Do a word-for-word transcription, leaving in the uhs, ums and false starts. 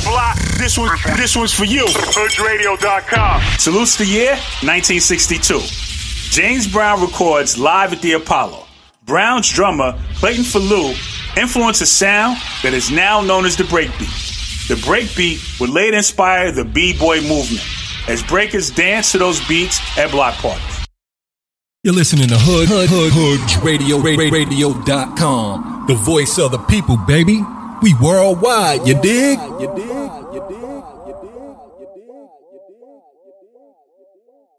block, this one, this one's for you. Hood Radio dot com. Salutes the year, nineteen sixty-two. James Brown records live at the Apollo. Brown's drummer, Clayton Falou, influenced a sound that is now known as the breakbeat. The breakbeat would later inspire the B-boy movement, as breakers dance to those beats at block parties. You're listening to Hood, Hood, Hood, Hood Radio, Radio dot com. The voice of the people, baby. We worldwide, you dig? You dig?